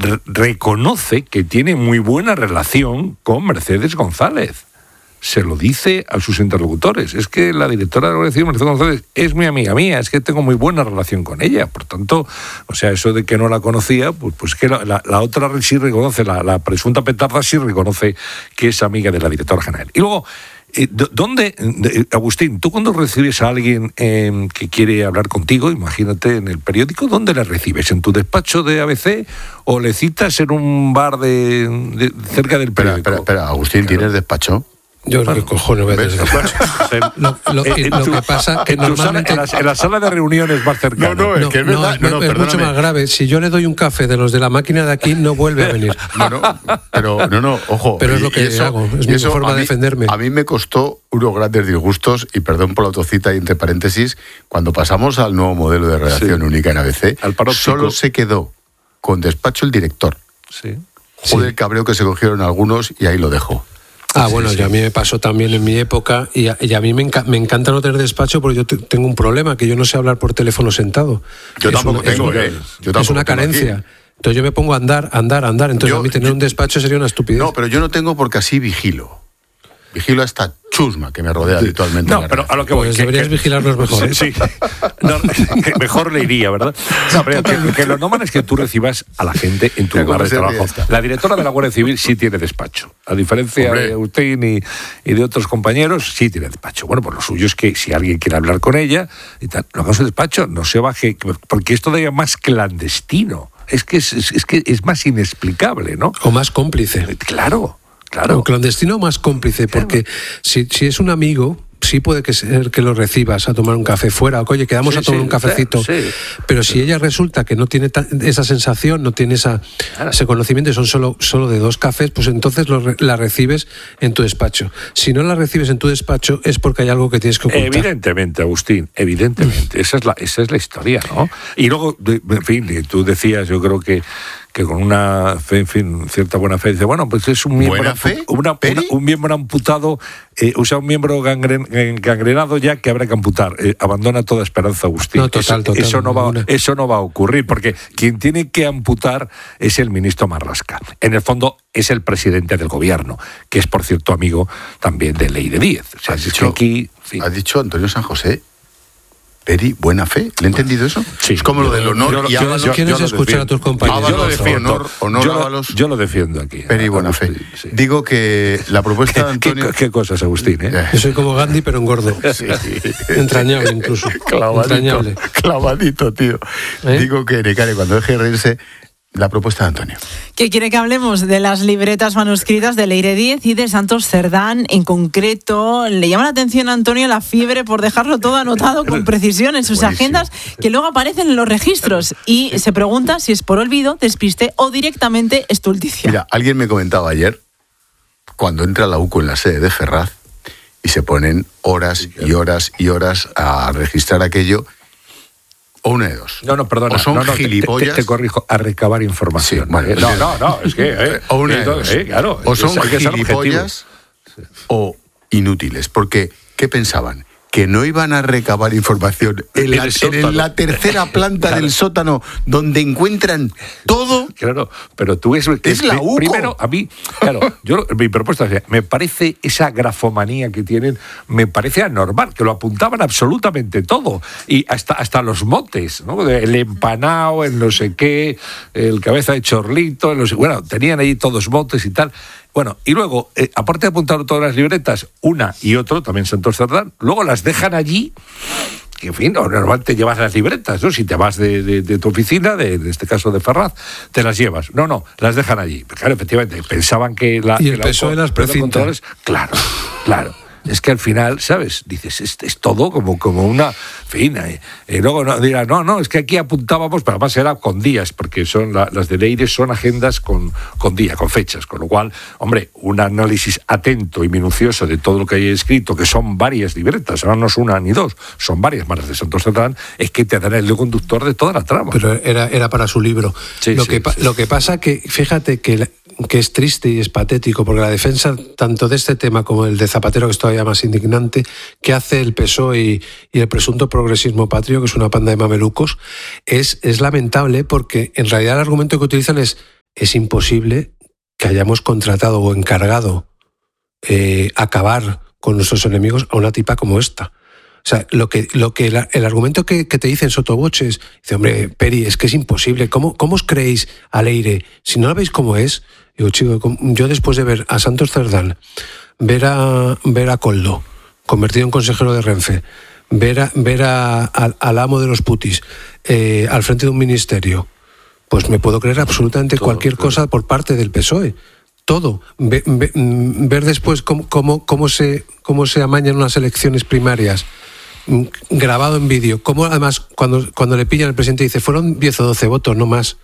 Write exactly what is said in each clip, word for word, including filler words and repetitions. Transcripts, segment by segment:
re- reconoce que tiene muy buena relación con Mercedes González. Se lo dice a sus interlocutores. Es que la directora de la Guardia Civil, Mercedes González, es mi amiga mía, es que tengo muy buena relación con ella. Por tanto, o sea, eso de que no la conocía, pues, pues que la, la, la otra sí reconoce, la, la presunta petarda sí reconoce que es amiga de la directora general. Y luego, eh, ¿dónde, de, Agustín, tú cuando recibes a alguien eh, que quiere hablar contigo, imagínate en el periódico, ¿dónde le recibes? ¿En tu despacho de A B C o le citas en un bar de, de cerca del periódico? Espera, espera, espera. Agustín, ¿tienes despacho? Yo creo que cojones voy a tener despacho. Lo, lo, En lo tu- que pasa que en tu normalmente... sala- en, la, en la sala de reuniones más cercana. No, no, es que es no, verdad. es, No, no, es mucho perdóname. más grave. Si yo le doy un café de los de la máquina de aquí, no vuelve a venir. No, no, pero no, no, ojo. Pero es lo y- que y eso- hago, es y mi eso forma a de mí- defenderme. A mí me costó unos grandes disgustos, y perdón por la autocita y entre paréntesis, cuando pasamos al nuevo modelo de redacción Sí. única en A B C, Al paróptico. solo se quedó con despacho el director. Sí. Joder, el cabreo que se cogieron algunos, y ahí lo dejo. Ah, bueno, y a mí me pasó también en mi época, y a, y a mí me, enca- me encanta no tener despacho porque yo te- tengo un problema, que yo no sé hablar por teléfono sentado. Yo Es tampoco una- es tengo, una- eh. Yo es tampoco una tengo carencia. aquí. Entonces yo me pongo a andar, andar, andar. Entonces Yo- a mí tener yo- un despacho sería una estupidez. No, pero yo no tengo porque así vigilo. Vigilo a esta chusma que me rodea habitualmente. en No, la pero a redacción. lo que voy. Pues que- deberías que- vigilarnos mejor, ¿eh? Sí, sí. No, que mejor le iría, ¿verdad? No, pero que, que lo normal es que tú recibas a la gente en tu Mira lugar cómo de se ríe trabajo. esta. La directora de la Guardia Civil sí tiene despacho. A diferencia Hombre. de Agustín y, y de otros compañeros, sí tiene despacho. Bueno, pues lo suyo es que si alguien quiere hablar con ella, y tal, lo haga en su despacho, no se baje, porque es todavía más clandestino. Es que es, es- es que es más inexplicable, ¿no? O más cómplice. Claro, claro. O clandestino o más cómplice, porque si, si es un amigo, sí puede que ser que lo recibas a tomar un café fuera, o oye, quedamos Sí, a tomar sí, un cafecito. sí. Pero si ella resulta que no tiene ta- esa sensación, no tiene esa, Claro. ese conocimiento, y son solo, solo de dos cafés, pues entonces lo re- la recibes en tu despacho. Si no la recibes en tu despacho es porque hay algo que tienes que ocultar. Evidentemente, Agustín, evidentemente. Esa es la, esa es la historia, ¿no? Y luego, de- en fin, tú decías, yo creo que, que con una fe, en fin, cierta buena fe, dice, bueno, pues es un miembro, ¿Buena fe, ampu- una- Peri? una- un miembro amputado, eh, o sea, un miembro gangren- eh, gangrenado ya que habrá que amputar. Eh, abandona toda esperanza, Agustín. No, total, eso, total, eso no va, ninguna. eso no va a ocurrir, porque quien tiene que amputar es el ministro Marlaska. En el fondo, es el presidente del gobierno, que es, por cierto, amigo también de Leire Díez. O sea, ¿Has es dicho- que aquí... en fin. ¿Has dicho Antonio San José? Peri, buena fe. ¿Le he entendido eso? Sí. Es como lo del honor Yo lo- y yo- Ábalos. yo- ¿Quieres lo escuchar a tus compañeros? Yo lo Ábalos, defiendo. honor- honor yo, lo, Ábalos. yo lo defiendo aquí. Peri, buena fe. Agustín, sí. Digo que la propuesta de ¿Qué, Antonio... qué- qué cosas, Agustín, ¿eh? Yo soy como Gandhi, pero engordo. Sí. Entrañable incluso. Clavadito, Entrañable. clavadito, tío. ¿Eh? Digo que Necane, cuando deje de reírse, la propuesta de Antonio. Que quiere que hablemos de las libretas manuscritas de Leire Díez y de Santos Cerdán. En concreto, le llama la atención a Antonio la fiebre por dejarlo todo anotado con precisión en sus Buenísimo. agendas, que luego aparecen en los registros. Y se pregunta si es por olvido, despiste o directamente estulticia. Mira, alguien me comentaba ayer, cuando entra la U C O en la sede de Ferraz y se ponen horas y horas y horas a registrar aquello, o una de dos. No, no, perdona. O son no, no, te- gilipollas. Te, te corrijo, a recabar información. Sí, vale. ¿eh? No, no, no, es que... ¿eh? O una de Eh, dos. eh, claro, o es- son hay que ser gilipollas o inútiles. Porque, ¿qué pensaban? Que no iban a recabar información en la, En el sótano. en la tercera planta Claro. del sótano, donde encuentran todo. Claro, pero tú ves que Es la U C O. primero a mí, claro, yo mi propuesta es, me parece esa grafomanía que tienen, me parece anormal, que lo apuntaban absolutamente todo y hasta hasta los motes, ¿no? El empanao, el no sé qué, el cabeza de chorlito, el no sé, bueno, tenían ahí todos motes y tal. Bueno, y luego, eh, aparte de apuntar todas las libretas, una y otro, también Santos Cerdán, luego las dejan allí, que en fin, normalmente llevas las libretas, ¿no? Si te vas de, de, de tu oficina, de, en este caso de Ferraz, te las llevas. No, no, las dejan allí. Claro, efectivamente, pensaban que la... Y que el la P S O E U C O las precinta. controles- Claro, claro. Es que al final, ¿sabes? Dices, es, es todo como, como una fina. Y, y luego no, dirán, no, no, es que aquí apuntábamos, pero además era con días, porque son la- las de Leire son agendas con, con día, con fechas. Con lo cual, hombre, un análisis atento y minucioso de todo lo que hay escrito, que son varias libretas, ahora no es una ni dos, son varias más las de Santos Cerdán, es que te dará el hilo conductor de toda la trama. Pero era, era para su libro. Sí, lo, sí, que, pa- sí, lo que pasa que, fíjate que, la- que es triste y es patético, porque la defensa tanto de este tema como el de Zapatero, que es todavía más indignante, que hace el P S O E y, y el presunto progresismo patrio, que es una panda de mamelucos, es, es lamentable porque en realidad el argumento que utilizan es es imposible que hayamos contratado o encargado eh, acabar con nuestros enemigos a una tipa como esta. O sea, lo que, lo que la, el argumento que, que te dicen sotoboches, dice, hombre, Peri, es que es imposible. ¿Cómo, cómo os creéis a Leire? Si no la veis como es, digo, chico, yo después de ver a Santos Cerdán, ver a, ver a Koldo, convertido en consejero de Renfe, ver, a, ver a, a, al amo de los putis eh, al frente de un ministerio, pues me puedo creer absolutamente todo, cualquier todo. cosa por parte del P S O E. Todo. Ve, ve, ver después cómo, cómo, cómo, se, cómo se amañan unas elecciones primarias, grabado en vídeo. Cómo además, cuando, cuando le pillan, el presidente dice, fueron diez o doce votos, no más.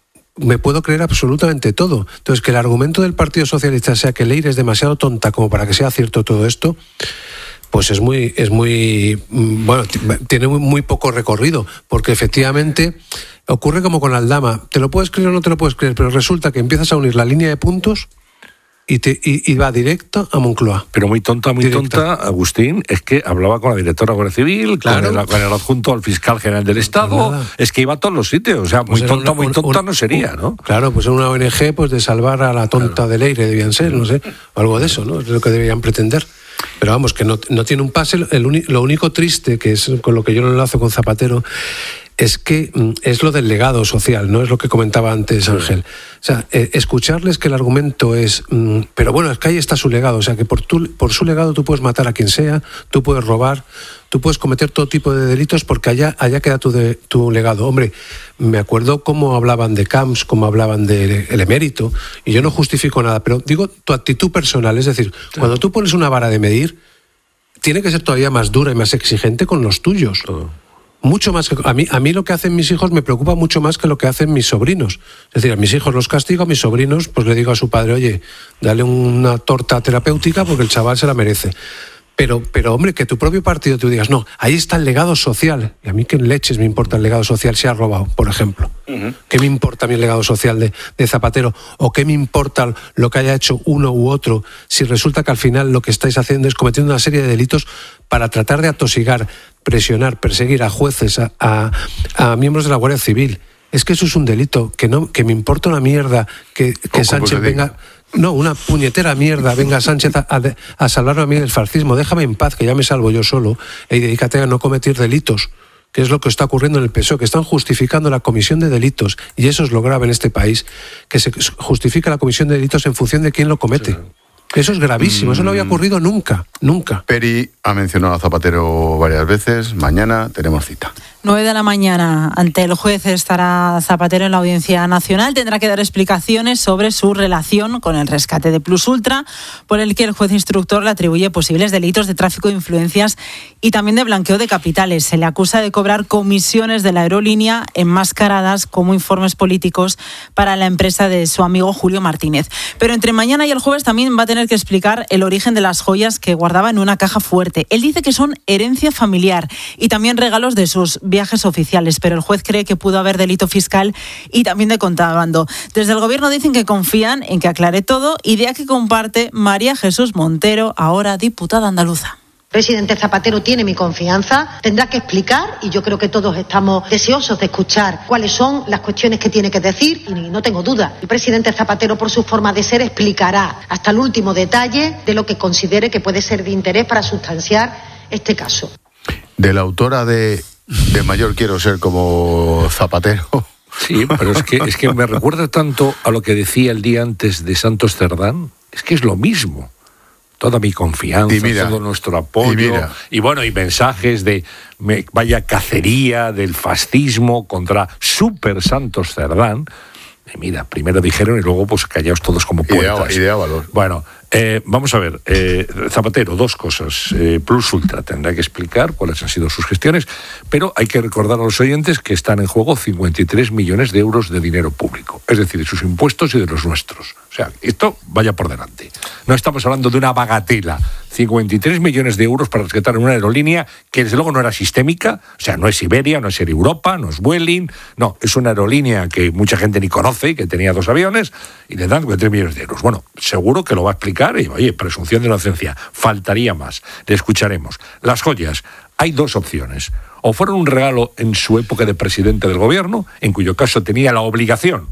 Me puedo creer absolutamente todo. Entonces, que el argumento del Partido Socialista sea que Leire es demasiado tonta como para que sea cierto todo esto, pues es muy, es muy, bueno, tiene muy, muy poco recorrido, porque efectivamente ocurre como con Aldama. Te lo puedes creer o no te lo puedes creer, pero resulta que empiezas a unir la línea de puntos y, te, y, y va directo a Moncloa. Pero muy tonta, muy Directa. tonta, Agustín, es que hablaba con la directora de Guardia Civil, Claro. con, el, con el adjunto al fiscal general del Estado, Nada. es que iba a todos los sitios, o sea, Pues muy era tonta, una- muy un- tonta un- no sería, ¿no? Claro, pues era una O N G pues de salvar a la tonta Claro. de Leire, debían ser, no sé, o algo de eso, ¿no? Es lo que debían pretender. Pero vamos, que no, no tiene un pase. El uni- lo único triste, que es con lo que yo lo enlazo con Zapatero, es que mm, es lo del legado social, ¿no? Es lo que comentaba antes Ángel. O sea, eh, escucharles que el argumento es, mm, pero bueno, es que ahí está su legado, o sea, que por, tu, por su legado tú puedes matar a quien sea, tú puedes robar, tú puedes cometer todo tipo de delitos porque allá, allá queda tu, de, tu legado. Hombre, me acuerdo cómo hablaban de Camps, cómo hablaban del de emérito, y yo no justifico nada, pero digo tu actitud personal, es decir, sí. Cuando tú pones una vara de medir, tiene que ser todavía más dura y más exigente con los tuyos. Todo. Mucho más que a mí, a mí lo que hacen mis hijos me preocupa mucho más que lo que hacen mis sobrinos. Es decir, a mis hijos los castigo, a mis sobrinos pues le digo a su padre, oye, dale una torta terapéutica porque el chaval se la merece. Pero, pero hombre, que tu propio partido te digas, no, ahí está el legado social. Y a mí qué leches me importa el legado social si ha robado, por ejemplo. Uh-huh. ¿Qué me importa a mí el legado social de, de Zapatero? ¿O qué me importa lo que haya hecho uno u otro si resulta que al final lo que estáis haciendo es cometiendo una serie de delitos para tratar de atosigar, presionar, perseguir a jueces, a, a, a miembros de la Guardia Civil? Es que eso es un delito, que no, que me importa una mierda que, que Sánchez venga... No, una puñetera mierda, venga Sánchez a, a, a salvarme a mí del fascismo, déjame en paz, que ya me salvo yo solo, y dedícate a no cometer delitos, que es lo que está ocurriendo en el P S O E, que están justificando la comisión de delitos, y eso es lo grave en este país, que se justifica la comisión de delitos en función de quién lo comete. Sí. Eso es gravísimo, mm. eso no había ocurrido nunca, nunca. Peri ha mencionado a Zapatero varias veces, mañana tenemos cita. nueve de la mañana, ante el juez estará Zapatero en la Audiencia Nacional. Tendrá que dar explicaciones sobre su relación con el rescate de Plus Ultra, por el que el juez instructor le atribuye posibles delitos de tráfico de influencias y también de blanqueo de capitales. Se le acusa de cobrar comisiones de la aerolínea enmascaradas como informes políticos para la empresa de su amigo Julio Martínez. Pero entre mañana y el jueves también va a tener que explicar el origen de las joyas que guardaba en una caja fuerte. Él dice que son herencia familiar y también regalos de sus viajes oficiales, pero el juez cree que pudo haber delito fiscal y también de contrabando. Desde el gobierno dicen que confían en que aclare todo, idea que comparte María Jesús Montero, ahora diputada andaluza. Presidente Zapatero tiene mi confianza, tendrá que explicar y yo creo que todos estamos deseosos de escuchar cuáles son las cuestiones que tiene que decir y no tengo duda. El presidente Zapatero, por su forma de ser, explicará hasta el último detalle de lo que considere que puede ser de interés para sustanciar este caso. De la autora de, de Mayor quiero ser como Zapatero. Sí, pero es que, es que me recuerda tanto a lo que decía el día antes de Santos Cerdán, es que es lo mismo. Toda mi confianza, mira, todo nuestro apoyo, y, y bueno, y mensajes de me, vaya cacería del fascismo contra Super Santos Cerdán. Y mira, primero dijeron y luego pues callaos todos como puertas. Idea, idea valor. Bueno, eh, vamos a ver, eh, Zapatero, dos cosas. Eh, Plus Ultra tendrá que explicar cuáles han sido sus gestiones, pero hay que recordar a los oyentes que están en juego cincuenta y tres millones de euros de dinero público, es decir, de sus impuestos y de los nuestros. O sea, esto vaya por delante. No estamos hablando de una bagatela. cincuenta y tres millones de euros para rescatar una aerolínea que desde luego no era sistémica, o sea, no es Iberia, no es Air Europa, no es Vueling, no, es una aerolínea que mucha gente ni conoce, que tenía dos aviones y le dan cincuenta y tres millones de euros. Bueno, seguro que lo va a explicar y, oye, presunción de inocencia, faltaría más, le escucharemos. Las joyas, hay dos opciones. O fueron un regalo en su época de presidente del gobierno, en cuyo caso tenía la obligación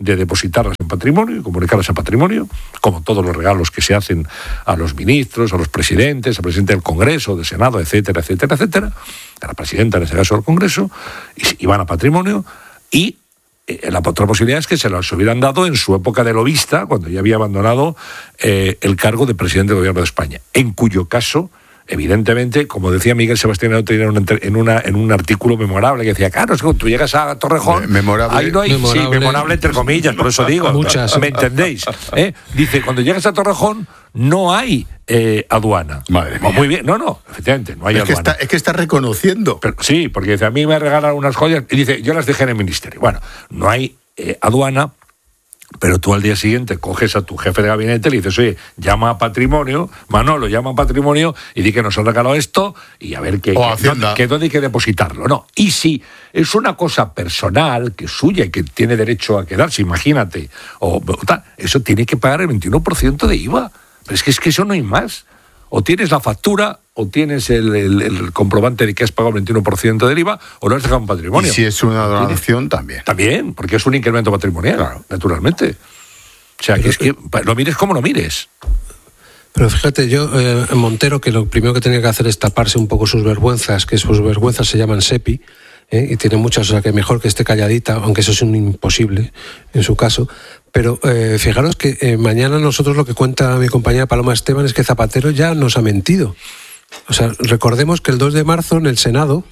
de depositarlas en patrimonio y comunicarlas a patrimonio, como todos los regalos que se hacen a los ministros, a los presidentes, al presidente del Congreso, del Senado, etcétera, etcétera, etcétera, a la presidenta en este caso del Congreso, y, y van a patrimonio, y eh, la otra posibilidad es que se las hubieran dado en su época de lobista, cuando ya había abandonado eh, el cargo de presidente del Gobierno de España, en cuyo caso, evidentemente, como decía Miguel Sebastián en, una, en un artículo memorable, que decía, claro, es que cuando tú llegas a Torrejón, memorable, ahí no hay, memorable. Sí, memorable entre comillas, por eso digo, muchas, ¿me entendéis? ¿Eh? Dice, cuando llegas a Torrejón no hay eh, aduana. Madre mía. Muy bien, no, no, efectivamente, no hay es aduana. Que está, es que está reconociendo. Pero, sí, porque dice, a mí me regalan unas joyas, y dice, yo las dejé en el ministerio. Bueno, no hay eh, aduana, pero tú al día siguiente coges a tu jefe de gabinete y le dices, oye, llama a patrimonio, Manolo, llama a patrimonio y di que nos han regalado esto y a ver qué, qué, dónde, qué dónde hay que depositarlo. No, y si es una cosa personal, que es suya y que tiene derecho a quedarse, imagínate, o tal, eso tiene que pagar el veintiuno por ciento de I V A. Pero es que, es que eso no hay más. O tienes la factura, o tienes el, el, el comprobante de que has pagado el veintiuno por ciento del I V A, o lo has dejado en patrimonio. Y si es una donación, también. También, porque es un incremento patrimonial, claro, naturalmente. O sea, que es que lo mires como lo mires. Pero fíjate, yo, eh, Montero, que lo primero que tenía que hacer es taparse un poco sus vergüenzas, que sus vergüenzas se llaman SEPI, ¿eh? Y tiene muchas, o sea, que mejor que esté calladita, aunque eso es un imposible en su caso. Pero eh, fijaros que eh, mañana nosotros lo que cuenta mi compañera Paloma Esteban es que Zapatero ya nos ha mentido. O sea, recordemos que el dos de marzo en el Senado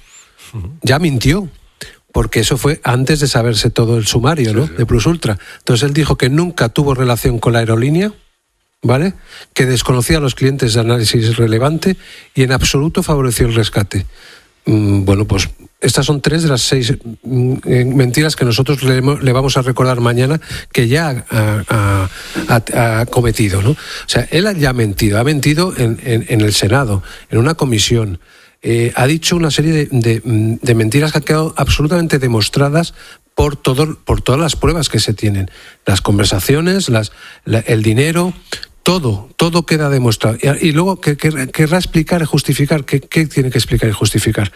ya mintió, porque eso fue antes de saberse todo el sumario, ¿no? Sí, sí. De Plus Ultra. Entonces él dijo que nunca tuvo relación con la aerolínea, ¿vale? Que desconocía a los clientes de análisis relevante y en absoluto favoreció el rescate. Mm, bueno, pues estas son tres de las seis mm, mentiras que nosotros le, le vamos a recordar mañana que ya ha, ha, ha, ha cometido, ¿no? O sea, él ya ha mentido, ha mentido en, en, en el Senado, en una comisión. Eh, ha dicho una serie de, de, de mentiras que han quedado absolutamente demostradas por, todo, por todas las pruebas que se tienen. Las conversaciones, las, la, el dinero, todo, todo queda demostrado. Y, y luego que, que, querrá explicar y justificar. ¿Qué, qué tiene que explicar y justificar?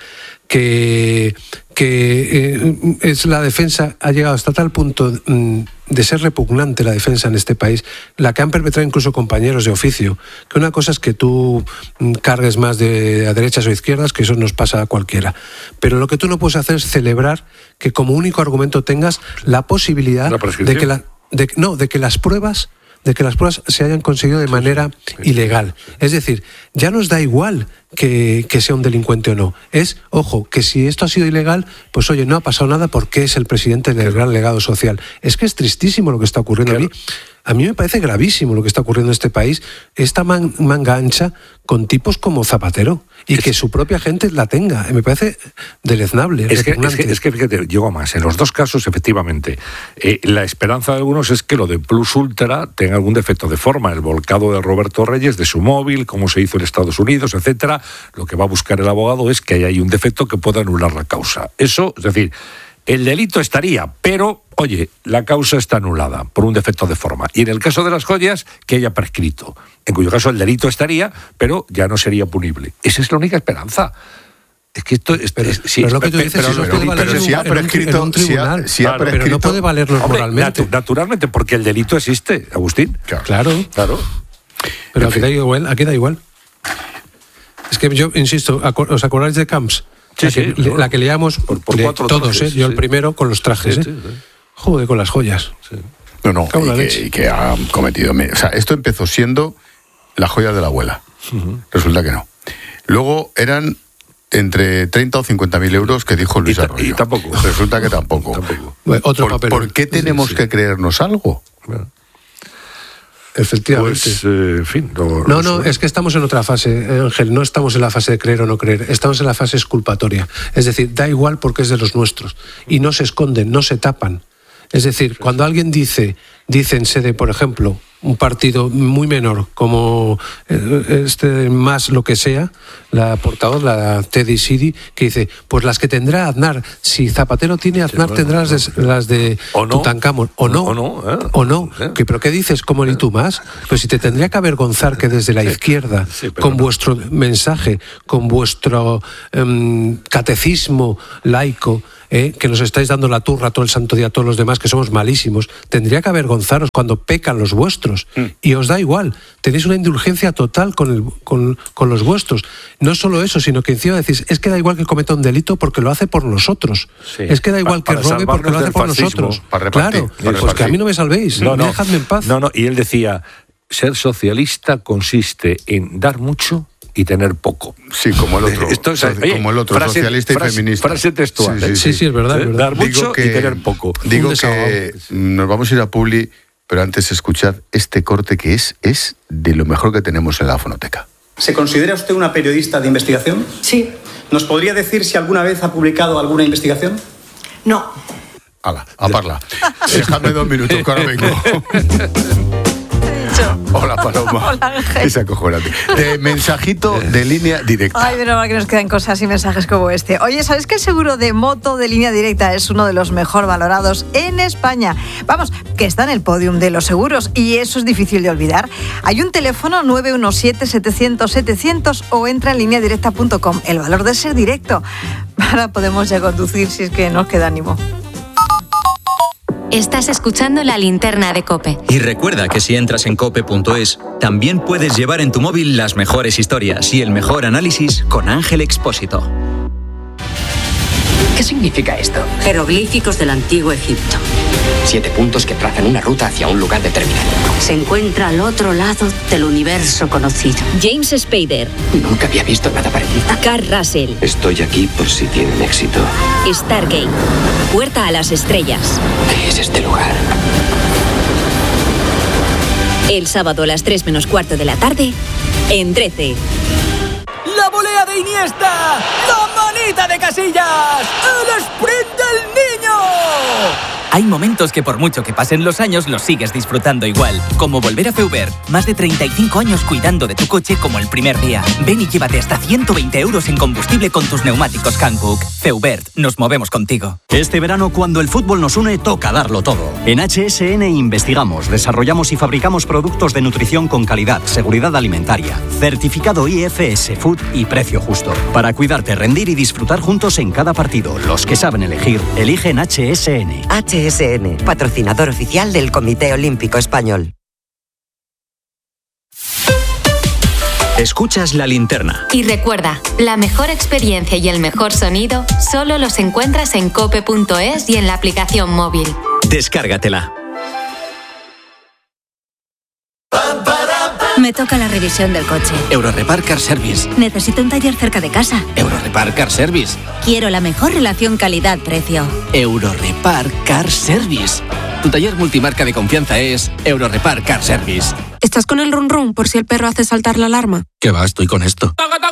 Que, que eh, es la defensa ha llegado hasta tal punto mm, de ser repugnante la defensa en este país, la que han perpetrado incluso compañeros de oficio, que una cosa es que tú mm, cargues más de a derechas o izquierdas, que eso nos pasa a cualquiera, pero lo que tú no puedes hacer es celebrar que como único argumento tengas la posibilidad de que la, de, no, de que las pruebas de que las pruebas se hayan conseguido de manera ilegal. Es decir, ya nos da igual que, que sea un delincuente o no. Es, ojo, que si esto ha sido ilegal, pues oye, no ha pasado nada porque es el presidente del gran legado social. Es que es tristísimo lo que está ocurriendo. Claro. A mí, a mí me parece gravísimo lo que está ocurriendo en este país, esta man, manga ancha con tipos como Zapatero, y es, que su propia gente la tenga. Me parece deleznable. Es que, es, que, es que, fíjate, llegó más. En los dos casos, efectivamente, eh, la esperanza de algunos es que lo de Plus Ultra tenga algún defecto de forma. El volcado de Roberto Reyes, de su móvil, como se hizo en Estados Unidos, etcétera. Lo que va a buscar el abogado es que haya ahí un defecto que pueda anular la causa. Eso, es decir, el delito estaría, pero, oye, la causa está anulada por un defecto de forma. Y en el caso de las joyas, que haya prescrito. En cuyo caso el delito estaría, pero ya no sería punible. Esa es la única esperanza. Es que esto es, pero, es, sí, pero lo que tú dices, pero, eso pero, puede valer pero si ha prescrito, en un tribunal, si ha, si ha claro, prescrito, pero no puede valernos hombre, moralmente. Natu, naturalmente, porque el delito existe, Agustín. Claro, claro. claro. Pero aquí da igual, aquí da igual. Es que yo insisto, ¿os acordáis de Camps? Sí, la, sí, que, por, la que leíamos por, por le, todos, trajes, ¿eh? Yo sí. el primero con los trajes, sí, ¿eh? Sí, sí. Joder, con las joyas. Sí. No, no, y que, y que ha cometido... O sea, esto empezó siendo la joya de la abuela. Uh-huh. Resulta que no. Luego eran entre treinta o cincuenta mil euros que dijo Luis y Arroyo. Y tampoco. Resulta que tampoco. tampoco. Bueno, otro ¿Por, papel. ¿Por qué tenemos sí, sí. que creernos algo? Bueno. Efectivamente. Pues, eh, en fin. Lo, no, lo no, es que estamos en otra fase, Ángel. No estamos en la fase de creer o no creer. Estamos en la fase exculpatoria. Es decir, da igual porque es de los nuestros. Y no se esconden, no se tapan. Es decir, cuando alguien dice, dice en sede, por ejemplo, un partido muy menor, como este más lo que sea, la portavoz, la Teddy Sidi, que dice, pues las que tendrá Aznar, si Zapatero tiene Aznar, sí, bueno, tendrá las de, las de o no, Tutankamón, o no, o no, eh, o no. Eh. ¿Que, ¿pero qué dices? ¿Como ni tú más? Pues si te tendría que avergonzar que desde la sí, izquierda, sí, con no. vuestro mensaje, con vuestro um, catecismo laico, ¿eh? que nos estáis dando la turra todo el santo día a todos los demás, que somos malísimos, tendría que avergonzaros cuando pecan los vuestros. Mm. Y os da igual, tenéis una indulgencia total con, el, con, con los vuestros. No solo eso, sino que encima decís, es que da igual que cometa un delito porque lo hace por nosotros. Sí. Es que da igual pa, que robe porque lo hace por fascismo, nosotros. Para repartir, claro, para pues que a mí no me salvéis, no, no, dejadme en paz. No, no, y él decía, ser socialista consiste en dar mucho y tener poco. Sí, como el otro. Esto es, oye, como el otro, frase, socialista y frase, feminista. Frase textual. Sí, sí, sí, sí es verdad. Es verdad. Dar mucho que, y tener poco. Digo que nos vamos a ir a Publi, pero antes escuchad este corte que es, es de lo mejor que tenemos en la fonoteca. ¿Se considera usted una periodista de investigación? Sí. ¿Nos podría decir si alguna vez ha publicado alguna investigación? No. Hala, a parla. Déjame dos minutos, que ahora vengo. Hola, Paloma. Hola, Ángel. Es acojonante. Eh, mensajito de línea directa. Ay, pero mal que nos quedan cosas y mensajes como este. Oye, ¿sabes que el seguro de moto de línea directa es uno de los mejor valorados en España? Vamos, que está en el podium de los seguros y eso es difícil de olvidar. Hay un teléfono nueve uno siete, setecientos, setecientos o entra en línea directa punto com. El valor de ser directo. Ahora podemos ya conducir si es que nos queda ánimo. Estás escuchando La Linterna de COPE. Y recuerda que si entras en cope punto es, también puedes llevar en tu móvil las mejores historias y el mejor análisis con Ángel Expósito. ¿Qué significa esto? Jeroglíficos del antiguo Egipto. Siete puntos que trazan una ruta hacia un lugar determinado. Se encuentra al otro lado del universo conocido. James Spader. Nunca había visto nada parecido. Carl Russell. Estoy aquí por si tienen éxito. Stargate. Puerta a las estrellas. ¿Qué es este lugar? El sábado a las tres menos cuarto de la tarde, en trece. ¡La volea de Iniesta! ¡La manita de Casillas! ¡El sprint del niño! Hay momentos que por mucho que pasen los años los sigues disfrutando igual. Como volver a Feubert. Más de treinta y cinco años cuidando de tu coche como el primer día. Ven y llévate hasta ciento veinte euros en combustible con tus neumáticos Hankook. Feubert, nos movemos contigo. Este verano, cuando el fútbol nos une, toca darlo todo. En H S N investigamos, desarrollamos y fabricamos productos de nutrición con calidad, seguridad alimentaria, certificado I F S Food y precio justo. Para cuidarte, rendir y disfrutar juntos en cada partido. Los que saben elegir, eligen H S N. H S N, patrocinador oficial del Comité Olímpico Español. Escuchas La Linterna. Y recuerda, la mejor experiencia y el mejor sonido solo los encuentras en cope punto es y en la aplicación móvil. Descárgatela. Me toca la revisión del coche. Eurorepar Car Service. Necesito un taller cerca de casa. Eurorepar Car Service. Quiero la mejor relación calidad-precio. Eurorepar Car Service. Tu taller multimarca de confianza es Eurorepar Car Service. ¿Estás con el run run por si el perro hace saltar la alarma? ¿Qué va? Estoy con esto.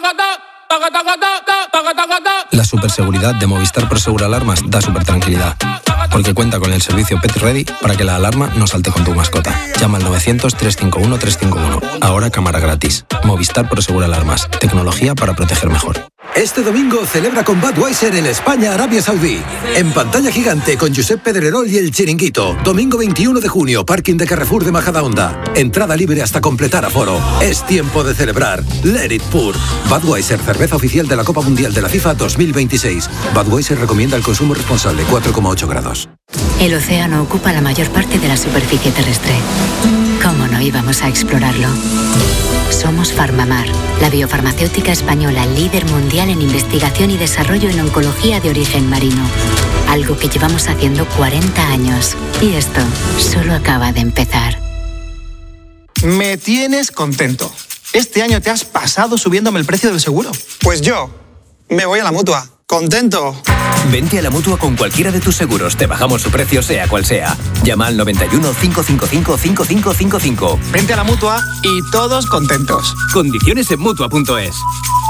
La superseguridad de Movistar Prosegur Alarmas da super tranquilidad, porque cuenta con el servicio Pet Ready para que la alarma no salte con tu mascota. Llama al novecientos, trescientos cincuenta y uno, trescientos cincuenta y uno. Ahora cámara gratis. Movistar Prosegur Alarmas. Tecnología para proteger mejor. Este domingo celebra con Budweiser en España-Arabia Saudí. En pantalla gigante con Josep Pedrerol y El Chiringuito. Domingo veintiuno de junio, parking de Carrefour de Majadahonda. Entrada libre hasta completar aforo. Es tiempo de celebrar. Let it pour. Budweiser, cerveza oficial de la Copa Mundial de la FIFA dos mil veintiséis. Budweiser recomienda el consumo responsable, cuatro coma ocho grados. El océano ocupa la mayor parte de la superficie terrestre. ¿Cómo no íbamos a explorarlo? Somos Farmamar, la biofarmacéutica española líder mundial en investigación y desarrollo en oncología de origen marino. Algo que llevamos haciendo cuarenta años. Y esto solo acaba de empezar. Me tienes contento. Este año te has pasado subiéndome el precio del seguro. Pues yo me voy a la Mutua. ¡Contento! Vente a la Mutua con cualquiera de tus seguros. Te bajamos su precio sea cual sea. Llama al noventa y uno, cinco cinco cinco, cinco cinco cinco cinco. Vente a la Mutua y todos contentos. Condiciones en Mutua punto es.